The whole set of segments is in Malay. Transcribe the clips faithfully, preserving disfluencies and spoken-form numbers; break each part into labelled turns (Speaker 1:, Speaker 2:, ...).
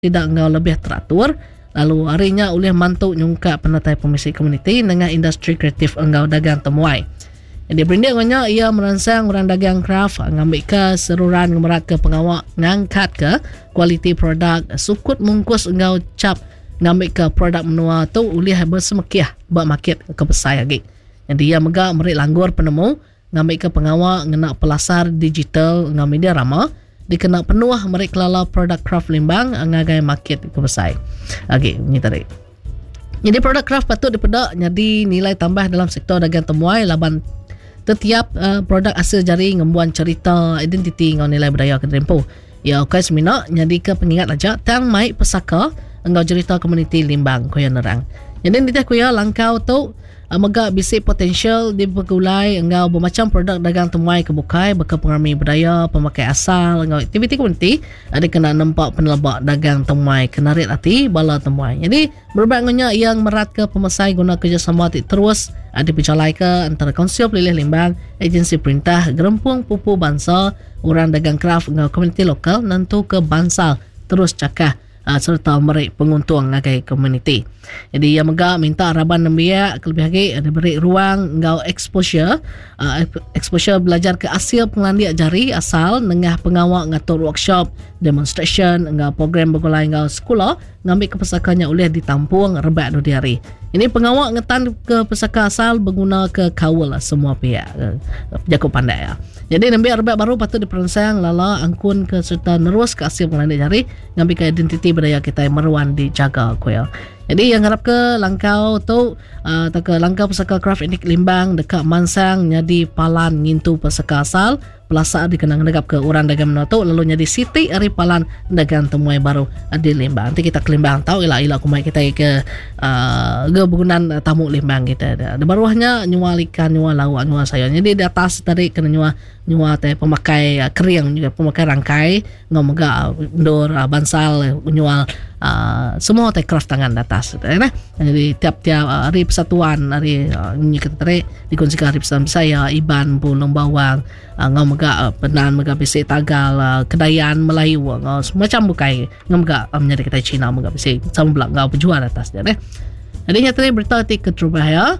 Speaker 1: tidak engau lebih teratur. Lalu harinya oleh mantuk nyungkap penatai pemisi komuniti dengan industri kreatif engau dagang temuai. Jadi berindiknya ia merangsang orang dagang craft ngambil ke seruran ngemerat ke pengawak ngangkat ke kualiti produk sukut mungkus engau cap ngambil ke produk menua tu oleh bersemekiah buat market ke besar lagi. Jadi ia megak merik langgur penemu ngambil ke pengawak ngena pelasar digital ngau media rama dikena penuh merik kelala produk craft Limbang ngagai market ke besar. Okey, ini tadi. Jadi produk craft patut dipedak jadi nilai tambah dalam sektor dagang temuai laban setiap uh, produk hasil jari ngembuan cerita identiti ngau nilai budaya ke tempo. Ya okey semina jadi ke pengingat aja tang mai pesaka engau cerita komuniti Limbang koyan nerang. Jadi nitih kuya langkau tu uh, megak bisik potensial di begulai engau bermacam produk dagang temuai kebukai baka pengarmi budaya pemakai asal engau aktiviti komuniti ada kena nampak penelabak dagang temuai kenarit hati bala temuai. Jadi berbagai yang merat ke pemesai guna kerjasama terus ada berjalai ke antara Konsil Pelilih Limbang, agensi perintah, gerempung pupu bangsa, orang dagang craft dengan komuniti lokal, nantu ke bansal terus cakah uh, serta merik penguntung ngagai komuniti. Jadi ia megak minta araban nembia kelebih lagi ada beri ruang ngau exposure, uh, exposure belajar ke hasil pengelandiak jari asal nengah pengawak ngatur workshop, demonstration, ngau program bergulai ngau sekolah, ngambil ke pesakanya oleh ditampung rebat dua hari. Ini pengawak ngetan ke pesaka asal berguna ke kawal semua pihak jago pandai ya. Jadi nambil rebat baru patut diperansang lala angkun ke serta nerus ke hasil pengelandiak jari ngambil ke identiti budaya kita yang meruan dijaga kuya. Jadi yang harap ke langkau tu uh, tak ke langkau pesaka craft enik Limbang dekat Mansang jadi palan ngintu pesaka asal pelasar dikenang negap ke orang dagang menatu lalu jadi siti ari palan dagang temuai baru di Limbang. Nanti kita ke Limbang tahu ilah ilah kumai kita ke uh, ke bangunan tamu Limbang kita ada. Di bawahnya nyual ikan, nyual lauk, nyual sayur. Jadi di atas tadi kena nyual nyual teh pemakai uh, kering juga pemakai rangkai ngomega ndor uh, bansal nyual uh, semua teh craft tangan di atas. Nah, jadi tiap-tiap uh, hari persatuan hari uh, ini kita tadi dikongsikan hari persatuan saya Iban Pulang Bawang uh, ngomega uh, penan mega bisik Tagal uh, Kedayan Melayu uh, semacam bukai ngomega uh, menjadi kita Cina mega bisik sama belak ngau berjual atas dia eh. Jadi nyata berita ti keterubah.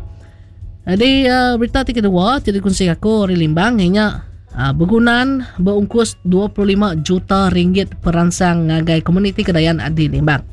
Speaker 1: Jadi uh, berita ti kedua jadi kongsi aku hari Limbang hanya uh, bergunan berungkus dua puluh lima juta ringgit peransang ngagai komuniti Kedayan di Limbang.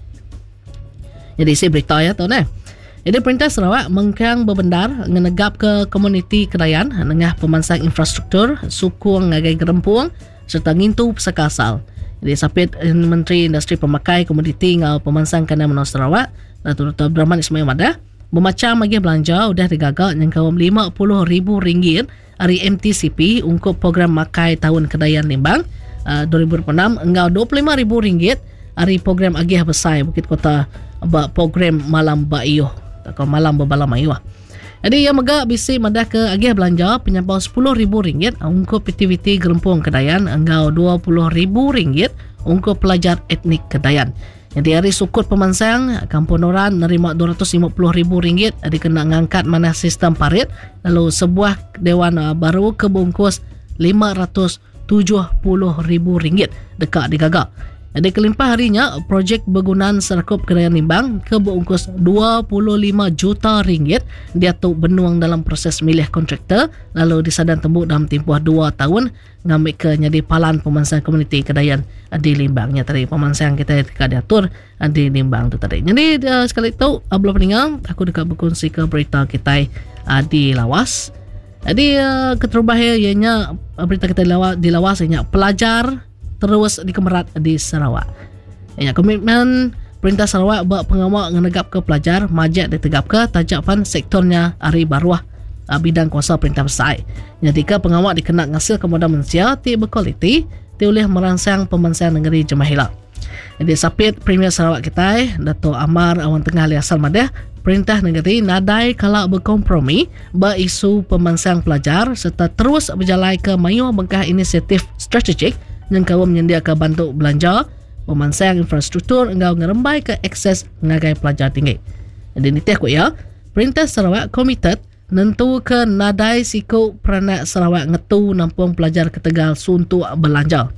Speaker 1: Jadi isi berita ya tuan eh. Jadi Perintah Sarawak mengkang berbendar ngenegap ke komuniti Kedayan nengah pemansang infrastruktur suku ngagai gerempung serta ngintu pesaka asal. Jadi sapit Menteri Industri Pemakai Komoditi ngau pemansang Kandang Menua Sarawak Datuk Doktor Abdurrahman Ismail Madah memacam bagi belanja udah digagak yang kaum lima puluh ribu ringgit hari M T C P untuk program makai tahun Kedayan Limbang uh, dua ribu dua puluh enam engau dua puluh lima ribu ringgit hari program Agih Besar Bukit Kota program Malam Baiyuh atau Malam Berbalam Ayuh. Jadi ia megak bisi madah ke agih belanja penyampau sepuluh ribu ringgit untuk aktiviti gerempung Kedayan engau dua puluh ribu ringgit untuk pelajar etnik Kedayan. Jadi hari sukut pemansang Kampung Noran nerima dua ratus lima puluh ribu ringgit dikena ngangkat mana sistem parit lalu sebuah dewan baru kebungkus lima ratus tujuh puluh ribu ringgit dekat digagak. Jadi kelimpah harinya projek bergunaan Serakup Kedayan Limbang kebungkus dua puluh lima juta ringgit dia tu benuang dalam proses milih kontraktor lalu disadan tembuk dalam tempoh dua tahun ngambil ke jadi palan pemansang komuniti Kedayan di Limbangnya tadi pemansang kita dekat diatur di Limbang tu tadi. Jadi uh, sekali itu uh, belum peninggal aku dekat berkongsi ke berita kita uh, di Lawas. Jadi uh, keterubahnya ianya uh, berita kita di Lawas, di Lawas ianya pelajar terus dikemerat di Sarawak. Ya, komitmen Perintah Sarawak buat pengawal ngenegap ke pelajar majak ditegap ke tajapan sektornya hari baruah bidang kuasa perintah besar. Jadi ke pengawal dikena ngasil kemudahan manusia ti berkualiti ti oleh merangsang pemansang negeri Jemahilah. Jadi sapit Premier Sarawak kita Dato' Amar Awan Tengah Liasal Madah Perintah negeri nadai kalau berkompromi berisu pemansang pelajar serta terus berjalan ke mayu bengkah inisiatif strategik yang kau menyediakan bantu belanja pemansang infrastruktur engkau ngerembai ke akses ngagai pelajar tinggi. Jadi ni tiak ya Perintah Sarawak komited nentu ke nadai siku peranak Sarawak ngetu nampung pelajar ke Tegal suntuk belanja.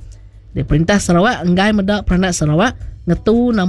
Speaker 1: Di Perintah Sarawak enggai medak peranak Sarawak ngetu